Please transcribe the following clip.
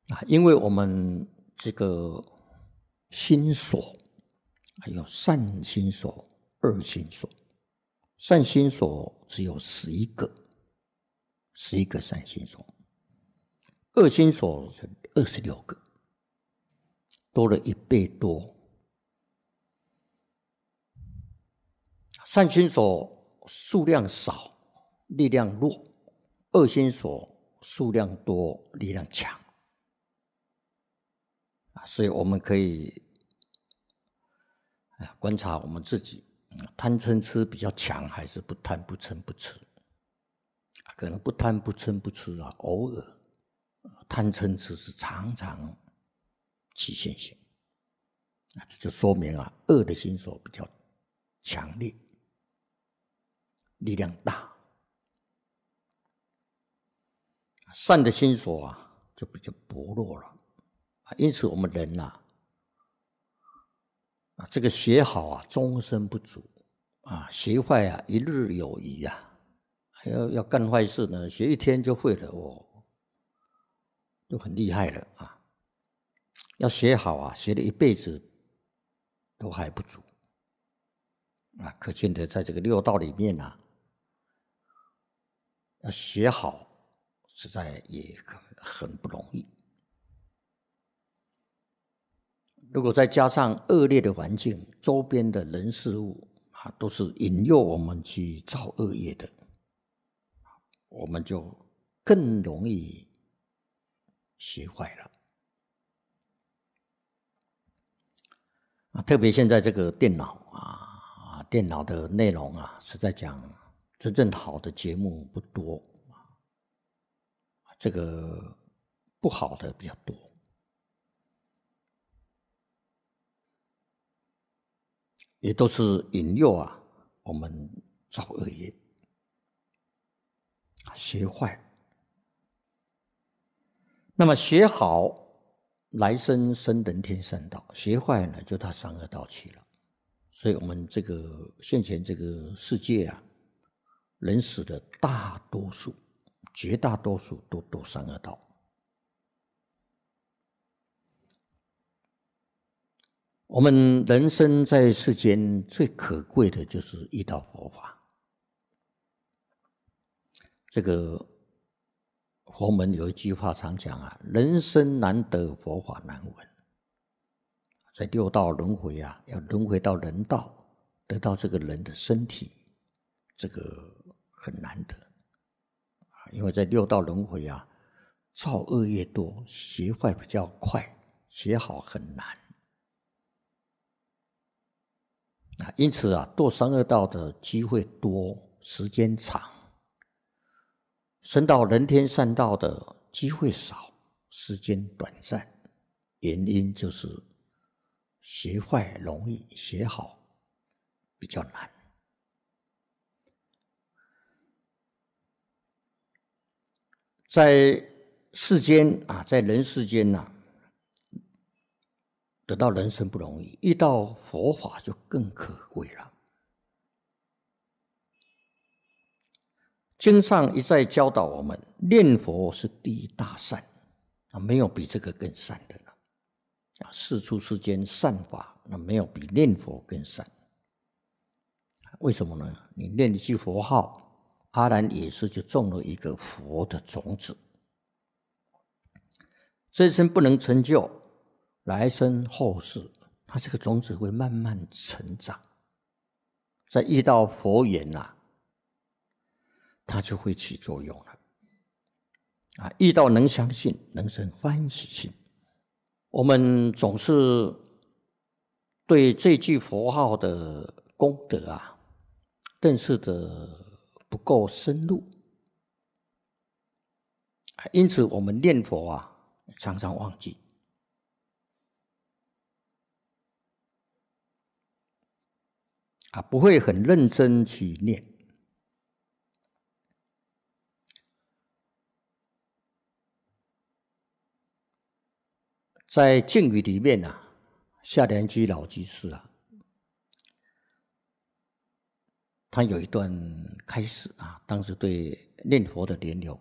因为我们这个心所还有善心所、恶心所，善心所只有11个善心所，恶心所是26个，多了1倍多。善心所数量少，力量弱；恶心所数量多，力量强。所以我们可以观察我们自己，贪嗔痴比较强还是不贪不嗔不痴？可能不贪不嗔不痴偶尔；贪嗔痴是常常起现行。这就说明恶的心所比较强烈，力量大；善的心所就比较薄弱了。因此我们人这个学好终身不足学坏一日有余要干坏事呢，学1天就会了，就很厉害了要学好学了1辈子都还不足可见的在这个6道里面要学好实在也很不容易。如果再加上恶劣的环境，周边的人事物都是引诱我们去造恶业的，我们就更容易学坏了特别现在这个电脑电脑的内容是在讲真正好的节目不多，这个不好的比较多。也都是引诱我们造恶业，学坏。那么学好，来生生人天善道；学坏呢，就到三恶道去了。所以我们这个现前这个世界人死的大多数、绝大多数都堕三恶道。我们人生在世间最可贵的就是遇到佛法。这个佛门有一句话常讲人生难得佛法难闻。在6道轮回要轮回到人道，得到这个人的身体，这个很难得因为在6道轮回造恶业多，学坏比较快，学好很难因此堕三恶道的机会多，时间长；升到人天善道的机会少，时间短暂。原因就是学坏容易，学好比较难。在世间在人世间得到人生不容易，遇到佛法就更可贵了。经上一再教导我们，念佛是第一大善没有比这个更善的了。世出世间善法，没有比念佛更善。为什么呢？你念一句佛号，阿难也是就种了一个佛的种子。这一生不能成就，来生后世，它这个种子会慢慢成长。在遇到佛缘它就会起作用了遇到能相信，能生欢喜心。我们总是对这句佛号的功德认识的不够深入因此我们念佛常常忘记不会很认真去念。在敬语里面夏莲居老居士他有一段开始当时对念佛的莲友